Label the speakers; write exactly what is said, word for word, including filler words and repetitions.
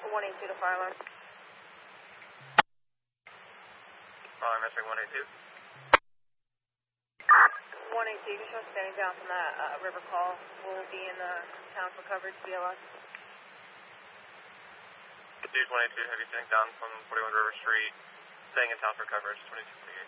Speaker 1: one eight two to fire alarm.
Speaker 2: Alarm answering one eight two.
Speaker 1: one eight two, just show us standing down from that uh, river call. We'll be in the town for coverage, B L S.
Speaker 2: News one eight two, have you standing down from forty-one River Street, staying in town for coverage, twenty-two forty-eight.